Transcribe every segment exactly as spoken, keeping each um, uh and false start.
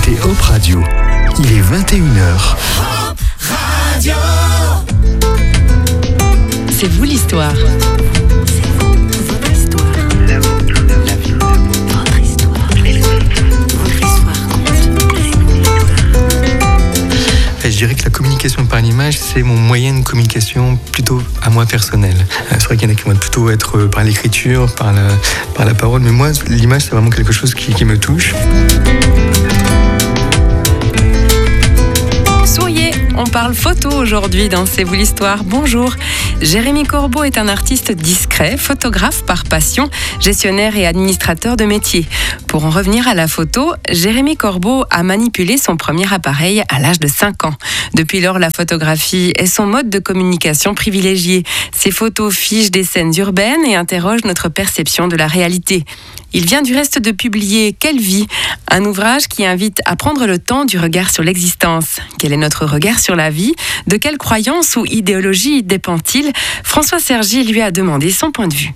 écoutez Hop Radio. Il est vingt et une heures. Hop Radio. C'est vous l'histoire. C'est vous, votre histoire. La vôtre, la vie. Votre histoire. Votre histoire. Je dirais que la communication par l'image, c'est mon moyen de communication plutôt à moi personnel. C'est vrai qu'il y en a qui vont plutôt être par l'écriture, par la, par la parole, mais moi, l'image, c'est vraiment quelque chose qui, qui me touche. Soyez, on parle photo aujourd'hui dans C'est vous l'histoire. Bonjour. Jérémy Corbeau est un artiste discret, photographe par passion, gestionnaire et administrateur de métier. Pour en revenir à la photo, Jérémy Corbeau a manipulé son premier appareil à l'âge de cinq ans. Depuis lors, la photographie est son mode de communication privilégié. Ses photos fichent des scènes urbaines et interrogent notre perception de la réalité. Il vient du reste de publier Quelle vie, un ouvrage qui invite à prendre le temps du regard sur l'existence. Quel est notre regard sur la vie ? De quelle croyance ou idéologie dépend-il ? François Sergi lui a demandé son point de vue.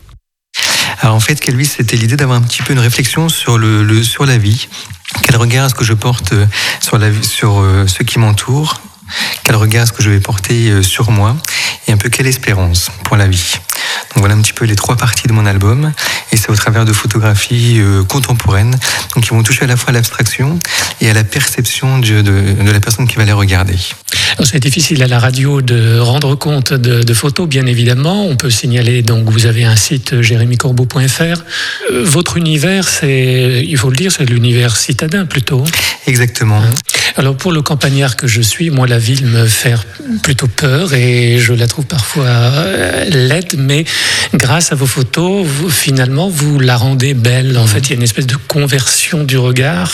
Alors en fait, Quelle vie, c'était l'idée d'avoir un petit peu une réflexion sur, le, le, sur la vie. Quel regard est-ce que je porte sur, la, sur euh, ceux qui m'entourent ? Quel regard est-ce que je vais porter sur moi ? Et un peu quelle espérance pour la vie ? Donc voilà un petit peu les trois parties de mon album, et c'est au travers de photographies euh, contemporaines, donc qui vont toucher à la fois à l'abstraction et à la perception de, de, de la personne qui va les regarder. Alors c'est difficile à la radio de rendre compte de, de photos, bien évidemment. On peut signaler, donc vous avez un site jérémy corbeau point f r. Euh, votre univers, c'est, il faut le dire, c'est l'univers citadin plutôt. Exactement. Hein ? Alors pour le campagnard que je suis, moi la ville me fait plutôt peur et je la trouve parfois laide, mais grâce à vos photos, vous, finalement, vous la rendez belle. En fait, il y a une espèce de conversion du regard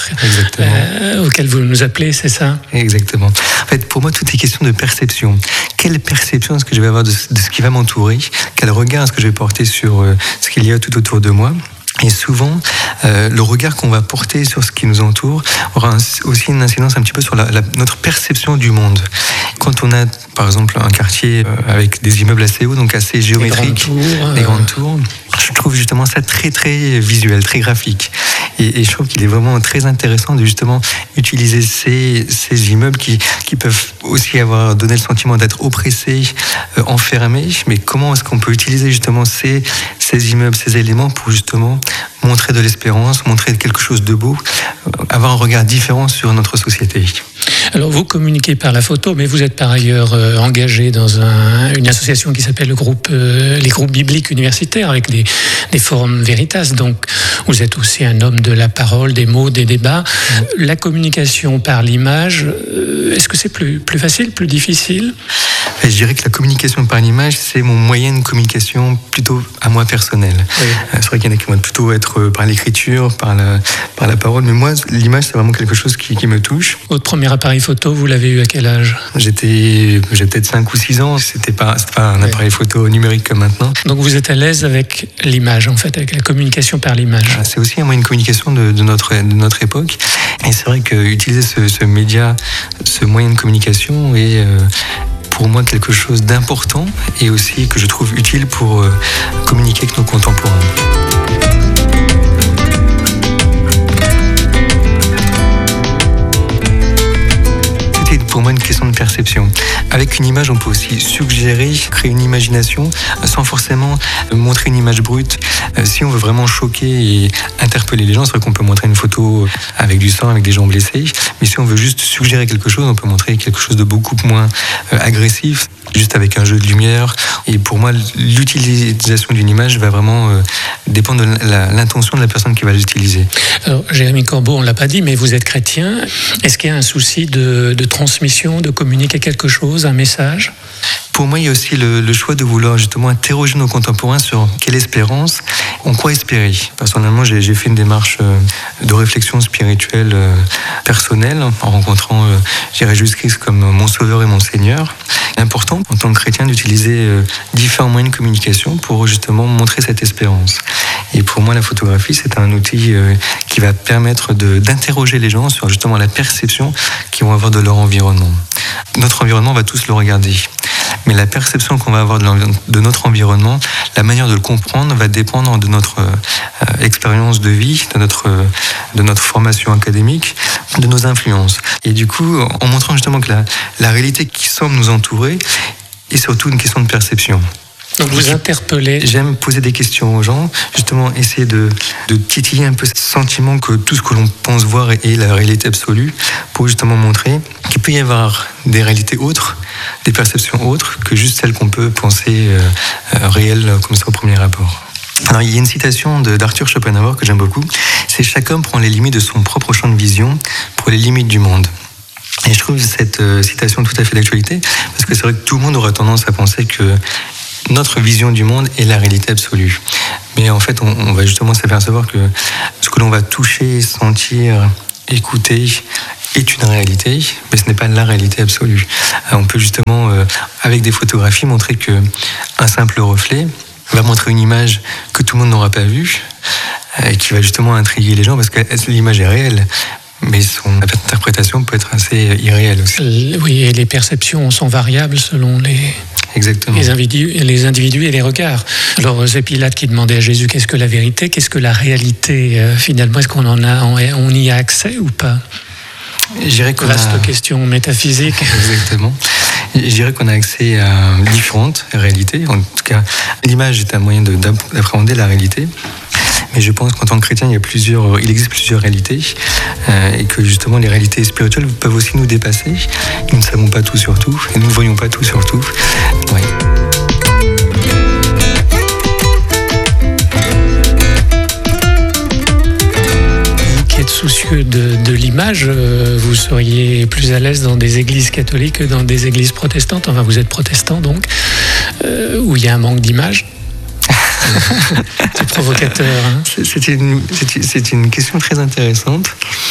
euh, auquel vous nous appelez, c'est ça ? Exactement. En fait, pour moi, tout est question de perception. Quelle perception est-ce que je vais avoir de, de ce qui va m'entourer ? Quel regard est-ce que je vais porter sur euh, ce qu'il y a tout autour de moi ? Et souvent, euh, le regard qu'on va porter sur ce qui nous entoure aura un, aussi une incidence un petit peu sur la, la, notre perception du monde. Quand on a, par exemple, un quartier euh, avec des immeubles assez hauts, donc assez géométriques, des grandes tours, des grandes tours, je trouve justement ça très très visuel, très graphique. Et, et je trouve qu'il est vraiment très intéressant de justement utiliser ces, ces immeubles qui, qui peuvent aussi avoir donné le sentiment d'être oppressés, euh, enfermés. Mais comment est-ce qu'on peut utiliser justement ces, ces immeubles, ces éléments pour justement montrer de l'espérance, montrer quelque chose de beau, avoir un regard différent sur notre société. Alors vous communiquez par la photo, mais vous êtes par ailleurs euh, engagé dans un, une association qui s'appelle le groupe, euh, les groupes bibliques universitaires avec des, des forums Veritas. Donc vous êtes aussi un homme de la parole, des mots, des débats. Mmh. La communication par l'image, euh, est-ce que c'est plus, plus facile, plus difficile ? Je dirais que la communication par l'image, c'est mon moyen de communication plutôt à moi personnel. Oui. C'est vrai qu'il y en a qui vont plutôt être par l'écriture, par la, par la parole, mais moi, l'image, c'est vraiment quelque chose qui, qui me touche. Votre premier appareil photo, vous l'avez eu à quel âge ? J'étais, j'ai peut-être cinq ou six ans, c'était pas, c'était pas un oui. appareil photo numérique comme maintenant. Donc vous êtes à l'aise avec l'image, en fait, avec la communication par l'image. C'est aussi un moyen de communication de, de, notre, de notre époque, et c'est vrai qu'utiliser ce, ce média, ce moyen de communication est... Euh, pour moi quelque chose d'important et aussi que je trouve utile pour euh, communiquer avec nos contemporains. C'était pour moi une question de perception. Avec une image, on peut aussi suggérer, créer une imagination sans forcément montrer une image brute. Si on veut vraiment choquer et interpeller les gens, c'est vrai qu'on peut montrer une photo avec du sang, avec des gens blessés. Mais si on veut juste suggérer quelque chose, on peut montrer quelque chose de beaucoup moins agressif, juste avec un jeu de lumière. Et pour moi, l'utilisation d'une image va vraiment dépendre de la, l'intention de la personne qui va l'utiliser. Alors, Jérémy Corbeau, on ne l'a pas dit, mais vous êtes chrétien. Est-ce qu'il y a un souci de, de transmission, de communiquer quelque chose, un message ? Pour moi, il y a aussi le, le choix de vouloir justement interroger nos contemporains sur quelle espérance, on croit espérer. Personnellement, j'ai, j'ai fait une démarche de réflexion spirituelle personnelle en rencontrant Jésus-Christ comme mon sauveur et mon Seigneur. C'est important en tant que chrétien d'utiliser différents moyens de communication pour justement montrer cette espérance. Et pour moi, la photographie, c'est un outil qui va permettre de, d'interroger les gens sur justement la perception qu'ils vont avoir de leur environnement. Notre environnement, on va tous le regarder. mais la perception qu'on va avoir de, de notre environnement, la manière de le comprendre va dépendre de notre euh, expérience de vie, de notre, euh, de notre formation académique, de nos influences. Et du coup, en montrant justement que la, la réalité qui semble nous entourer est surtout une question de perception. Donc vous interpellez. J'aime poser des questions aux gens, justement essayer de, de titiller un peu ce sentiment que tout ce que l'on pense voir est la réalité absolue, pour justement montrer qu'il peut y avoir des réalités autres, des perceptions autres que juste celles qu'on peut penser euh, euh, réelles comme ça au premier abord. Alors il y a une citation de, d'Arthur Schopenhauer que j'aime beaucoup, c'est « Chaque homme prend les limites de son propre champ de vision pour les limites du monde ». Et je trouve cette euh, citation tout à fait d'actualité, parce que c'est vrai que tout le monde aura tendance à penser que notre vision du monde est la réalité absolue. Mais en fait, on, on va justement s'apercevoir que ce que l'on va toucher, sentir, écouter est une réalité, mais ce n'est pas la réalité absolue. Euh, on peut justement, euh, avec des photographies, montrer qu'un simple reflet va montrer une image que tout le monde n'aura pas vue, euh, et qui va justement intriguer les gens, parce que l'image est réelle. Mais son interprétation peut être assez irréelle aussi. Oui, et les perceptions sont variables selon les, Exactement. les, individus, les individus et les regards. Alors c'est Pilate qui demandait à Jésus qu'est-ce que la vérité, qu'est-ce que la réalité euh, finalement, est-ce qu'on en a, on, on y a accès ou pas? Je dirais qu'on Vaste a... question métaphysique. Exactement. Je dirais qu'on a accès à différentes réalités. En tout cas, l'image est un moyen de, d'appréhender la réalité. Mais je pense qu'en tant que chrétien, il y a plusieurs, il existe plusieurs réalités, euh, et que justement les réalités spirituelles peuvent aussi nous dépasser. Nous ne savons pas tout sur tout, et nous ne voyons pas tout sur tout. Ouais. Vous qui êtes soucieux de, de l'image, euh, vous seriez plus à l'aise dans des églises catholiques que dans des églises protestantes. Enfin, vous êtes protestant donc, euh, où il y a un manque d'image. C'est provocateur. Hein. C'est, une, c'est, c'est une question très intéressante.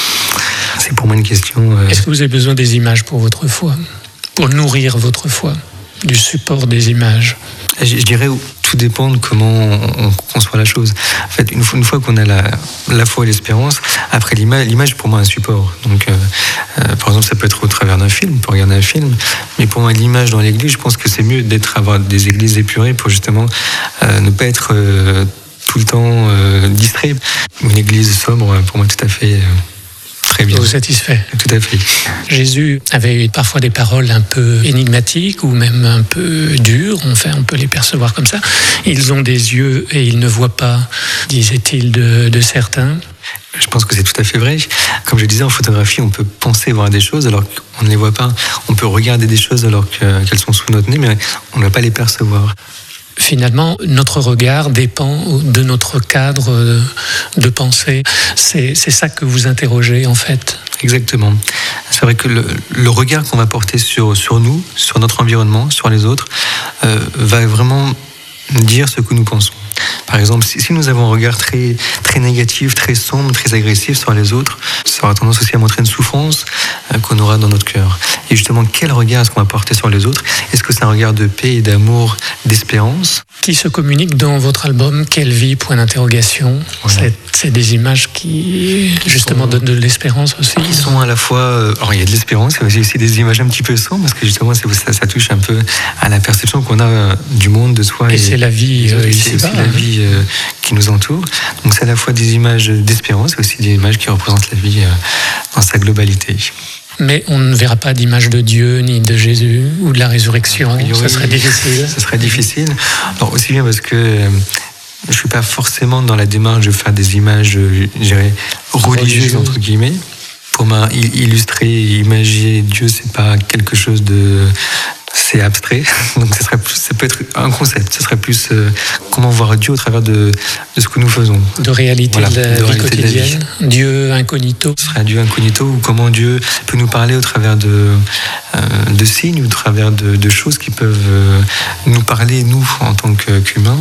C'est pour moi une question... Euh... Est-ce que vous avez besoin des images pour votre foi, pour nourrir votre foi, du support des images? Je, je dirais tout dépend de comment on, on conçoit la chose. En fait, une fois, une fois qu'on a la, la foi et l'espérance, après l'image, l'image pour moi est un support. Donc, euh, euh, par exemple, ça peut être au travers d'un film, on peut regarder un film, mais pour moi, l'image dans l'église, je pense que c'est mieux d'être avoir des églises épurées pour justement euh, ne pas être euh, tout le temps euh, distrait. Une église sobre, pour moi, tout à fait... Euh, Très bien. Vous satisfait. Tout à fait. Jésus avait eu parfois des paroles un peu énigmatiques ou même un peu dures, on, fait, on peut les percevoir comme ça. Ils ont des yeux et ils ne voient pas, disait-il de, de certains. Je pense que c'est tout à fait vrai. Comme je disais, en photographie, on peut penser voir des choses alors qu'on ne les voit pas. On peut regarder des choses alors qu'elles sont sous notre nez, mais on ne va pas les percevoir. Finalement, notre regard dépend de notre cadre de pensée. C'est, c'est ça que vous interrogez, en fait. Exactement. C'est vrai que le, le regard qu'on va porter sur, sur nous, sur notre environnement, sur les autres, euh, va vraiment dire ce que nous pensons. Par exemple, si, si nous avons un regard très, très négatif, très sombre, très agressif sur les autres, ça aura tendance aussi à montrer une souffrance euh, qu'on aura dans notre cœur. Et justement, quel regard est-ce qu'on va porter sur les autres? Est-ce que c'est un regard de paix et d'amour, d'espérance? Qui se communique dans votre album Quelle vie, point d'interrogation. Voilà. C'est, c'est des images qui, justement, sont, donnent de l'espérance aussi. Qui sont à la fois... Euh, alors, il y a de l'espérance, il y a aussi des images un petit peu sombres, parce que justement, c'est, ça, ça touche un peu à la perception qu'on a euh, du monde, de soi. Et, et c'est la vie et euh, ici, c'est aussi la vie euh, qui nous entoure. Donc, c'est à la fois des images d'espérance, et aussi des images qui représentent la vie euh, dans sa globalité. Mais on ne verra pas d'image de Dieu, ni de Jésus, ou de la résurrection. Oui, ça serait difficile. Ça serait difficile. Alors, aussi bien parce que euh, je ne suis pas forcément dans la démarche de faire des images, je dirais, religieuses, entre guillemets. Pour m'illustrer, imager Dieu, c'est pas quelque chose de... C'est abstrait, donc ça, serait plus, ça peut être un concept, ce serait plus euh, comment voir Dieu au travers de, de ce que nous faisons. De réalité, voilà, de la de vie quotidienne, de la vie. Dieu incognito. Ce serait un Dieu incognito, ou comment Dieu peut nous parler au travers de, euh, de signes, ou au travers de, de choses qui peuvent euh, nous parler, nous, en tant qu'humains.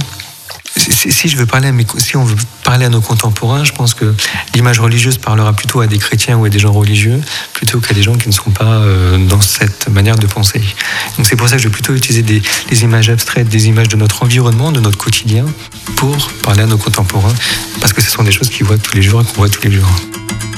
Si, si, je veux parler à mes, si on veut parler à nos contemporains, je pense que l'image religieuse parlera plutôt à des chrétiens ou à des gens religieux, plutôt qu'à des gens qui ne sont pas euh, dans cette manière de penser. Donc c'est pour ça que je vais plutôt utiliser des, des images abstraites, des images de notre environnement, de notre quotidien, pour parler à nos contemporains, parce que ce sont des choses qu'ils voient tous les jours et qu'on voit tous les jours.